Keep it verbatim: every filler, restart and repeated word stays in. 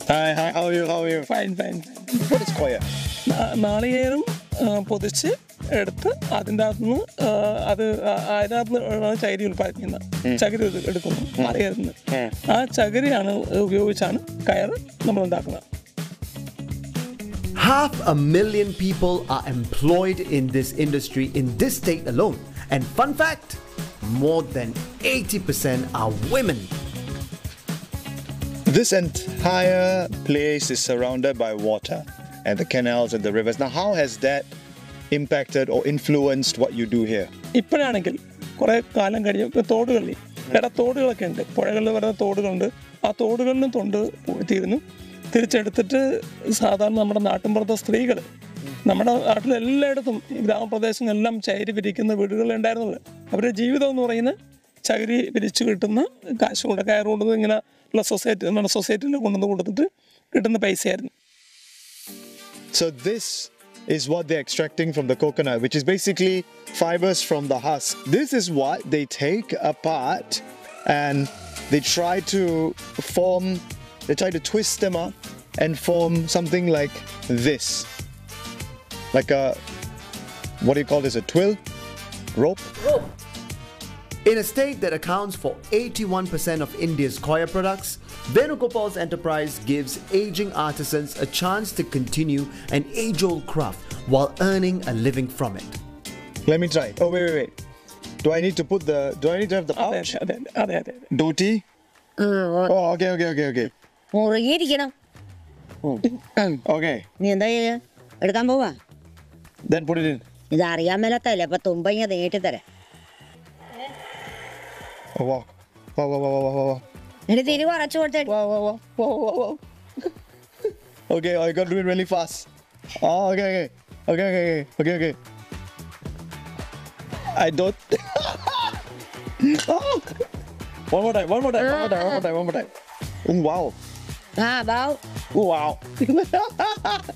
Hi, hi, how are you? How are you? Fine, fine. What is koya? നാളികേരം പൊതിച്ച് എടുത്ത് അതിൻ്റെ അകത്തുനിന്ന് അത് അതിനകത്ത് ചകിരി ഉൽപ്പാദിപ്പിക്കുന്നത് ചകിരി എടുക്കുന്നു നാളികേരത്തിന് ആ ചകിരിയാണ് ഉപയോഗിച്ചാണ് കയർ നമ്മൾ ഉണ്ടാക്കുന്നത്. Half a million people are employed in this industry in this state alone. And fun fact, more than eighty percent are women. This entire place is surrounded by water and the canals and the rivers. Now, how has that impacted or influenced what you do here? ഇപ്പോഴാണെങ്കിൽ കുറേ കാലം കഴിഞ്ഞ് ഇപ്പോൾ തോടുകളിൽ വേറെ തോടുകളൊക്കെ ഉണ്ട്, പുഴകളിൽ വരുന്ന തോടുകളുണ്ട്. ആ തോടുകളിലും തൊണ്ട് തീരുന്നു തിരിച്ചെടുത്തിട്ട് സാധാരണ നമ്മുടെ നാട്ടിൻപുറത്തെ സ്ത്രീകൾ നമ്മുടെ നാട്ടിൽ എല്ലായിടത്തും ഗ്രാമപ്രദേശങ്ങളെല്ലാം ചകിരി പിരിക്കുന്ന വീടുകളുണ്ടായിരുന്നുള്ളൂ. അവരുടെ ജീവിതം എന്ന് പറയുന്നത് ചകിരി പിരിച്ച് കിട്ടുന്ന കാശ് കൊണ്ട് കയർ കൊണ്ടത് ഇങ്ങനെ ഉള്ള സൊസൈറ്റി നമ്മുടെ സൊസൈറ്റിയിൽ കൊണ്ടുവന്ന് കൊടുത്തിട്ട് കിട്ടുന്ന പൈസയായിരുന്നു. So this is what they're extracting from the coconut, which is basically fibers from the husk. This is what they take apart and they try to form, they try to twist them up and form something like this. Like a, what do you call this, a twill? Rope? Rope. In a state that accounts for eighty-one percent of India's coir products, Venugopal's enterprise gives aging artisans a chance to continue an age-old craft while earning a living from it. Let me try. Oh, wait, wait, wait. Do I need to put the, do I need to have the pouch? അതെ അതെ അതെ Dhoti? Oh, okay, okay, okay, okay. മുറുകിയിരിക്കണം. Okay. നീ എന്താ ചെയ്യാ എടുക്കാൻ പോവാ? Then put it in. ഇത് അറിയാൻ മേലത്തല്ലേ അപ്പൊ തുമ്പങ്ങ നീട്ടി തരാം. Oh, wow. Wow, wow, wow, wow, wow, wow. എന്നിട്ട് തിരി കുറച്ചു കൊടുത്തിട്ട് Wow, wow, wow, wow, wow, wow. Okay, oh, you got to do it really fast. Oh, okay, okay. Okay, okay, okay, okay, okay. I don't... Oh. One more time, one more time, one more time, one more time, one more time. Oh, wow. ആ bough Oh, wow.